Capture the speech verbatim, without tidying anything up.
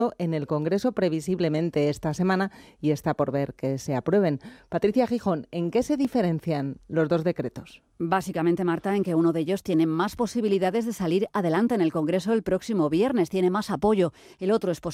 en el Congreso previsiblemente esta semana y está por ver que se aprueben. Patricia Gijón, ¿en qué se diferencian los dos decretos? Básicamente, Marta, en que uno de ellos tiene más posibilidades de salir adelante en el Congreso el próximo viernes, tiene más apoyo. El otro es posible